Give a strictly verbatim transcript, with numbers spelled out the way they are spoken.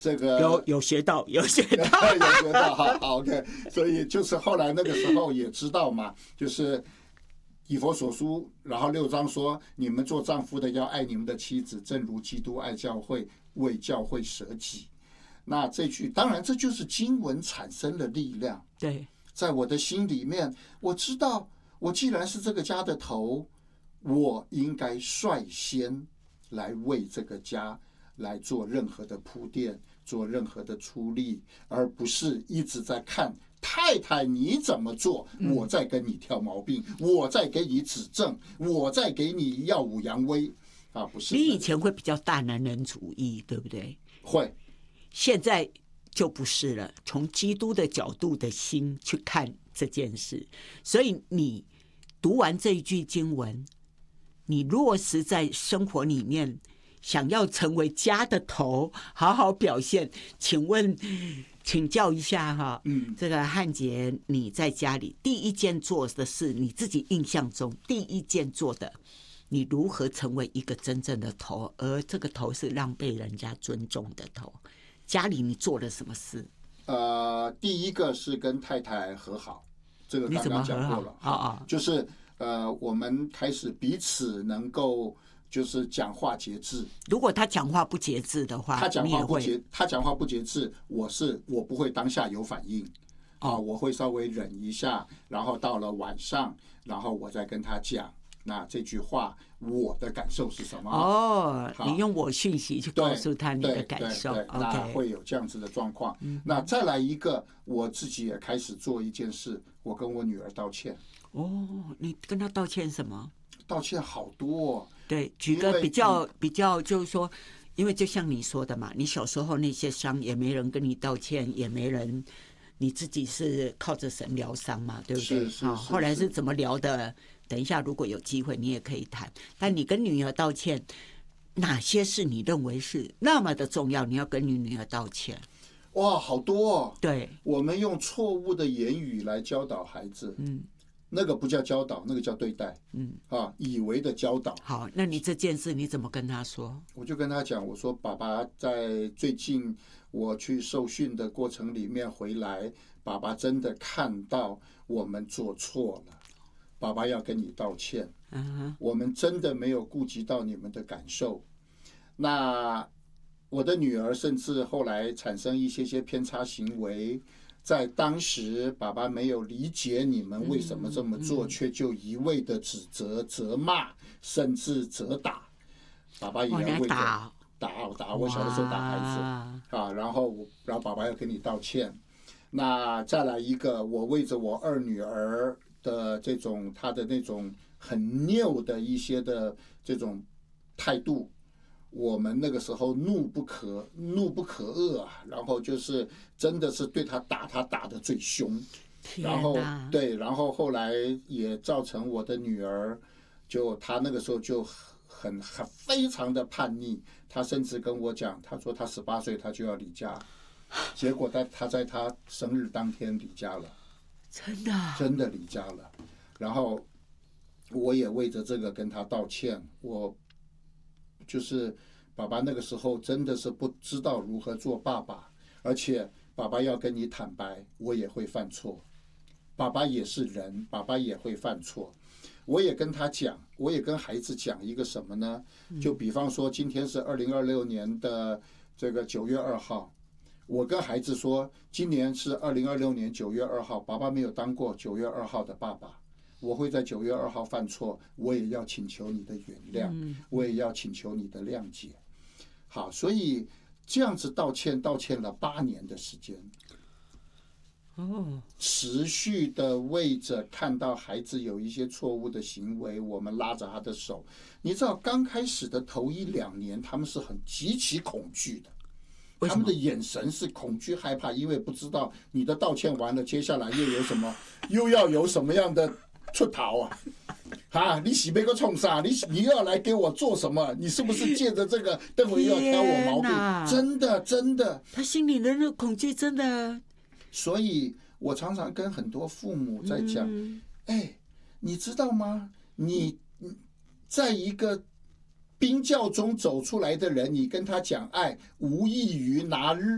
这个有有学到，有学到， 有学到，好好 ，OK。所以就是后来那个时候也知道嘛，就是以弗所书，然后六章说，你们做丈夫的要爱你们的妻子，正如基督爱教会，为教会舍己。那这句当然这就是经文产生的力量。 对， 在我的心里面，我知道，我既然是这个家的头，我应该率先来为这个家来做任何的铺垫，做任何的出力，而不是一直在看太太你怎么做，我在跟你挑毛病，我在给你指正，我在给你耀武扬威啊，不是。 你以前会比较大男人主义，对不对？ 会， 现在就不是了，从基督的角度的心去看这件事。所以你读完这一句经文，你落实在生活里面，想要成为家的头，好好表现。请问，请教一下哈，嗯，这个汉杰，你在家里第一件做的事，你自己印象中第一件做的，你如何成为一个真正的头，而这个头是让被人家尊重的头？家里你做了什么事？ 呃，第一个是跟太太和好，这个刚刚讲过了， 啊啊， 就是呃，我们开始彼此能够就是讲话节制。 如果他讲话不节制的话， 他讲话不节，他讲话不节制，我是我不会当下有反应，啊，我会稍微忍一下，然后到了晚上，然后我再跟他讲。那这句话我的感受是什么？ 哦，你用我讯息去告诉他你的感受， 对对对，那会有这样子的状况。嗯、那再来一个，我自己也开始做一件事，我跟我女儿道歉。 哦，你跟她道歉什么？ 道歉好多、哦。 对，举个比较比较，就是说，因为就像你说的嘛，你小时候那些伤也没人跟你道歉，也没人，你自己是靠着神疗伤嘛，对不对？ 是是是。 后来是怎么疗的？等一下，如果有机会，你也可以谈。但你跟女儿道歉，哪些是你认为是那么的重要？你要跟你女儿道歉？ 哇，好多哦！ 对， 我们用错误的言语来教导孩子，嗯，那个不叫教导，那个叫对待，嗯啊，以为的教导。 好，那你这件事你怎么跟他说？ 我就跟他讲，我说爸爸在最近我去受训的过程里面回来，爸爸真的看到我们做错了。爸爸要跟你道歉，嗯，我们真的没有顾及到你们的感受。那我的女儿甚至后来产生一些些偏差行为，在当时爸爸没有理解你们为什么这么做，嗯嗯、却就一味的指责、责骂，甚至责打。爸爸也要为着打打打，我小的时候打孩子啊，然后然后爸爸要跟你道歉。那再来一个，我为着我二女儿的这种他的那种很拗的一些的这种态度，我们那个时候怒不可怒不可遏啊，然后就是真的是对他打他打得最凶，然后对，然后后来也造成我的女儿就她那个时候就很很非常的叛逆，她甚至跟我讲，她说她十八岁她就要离家，结果她她在她生日当天离家了。 真的真的离家了，然后我也为着这个跟他道歉。我就是爸爸那个时候真的是不知道如何做爸爸，而且爸爸要跟你坦白，我也会犯错，爸爸也是人，爸爸也会犯错。我也跟他讲，我也跟孩子讲一个什么呢？就比方说今天是二零二六年的这个九月二号。我跟孩子说，今年是二零二六年九月二号，爸爸没有当过九月二号的爸爸，我会在九月二号犯错，我也要请求你的原谅，我也要请求你的谅解。好，所以这样子道歉，道歉了八年的时间，哦，持续的为着看到孩子有一些错误的行为，我们拉着他的手。你知道，刚开始的头一两年，他们是很极其恐惧的。他们的眼神是恐惧害怕，因为不知道你的道歉完了，接下来又有什么，又要有什么样的出逃啊？啊，你洗杯个冲啥？你你又要来给我做什么？你是不是借着这个，等会又要挑我毛病？真的真的， 他心里的那个恐惧真的。 所以我常常跟很多父母在讲，哎、嗯，你知道吗？你在一个冰窖中走出来的人，你跟他讲爱，无异于拿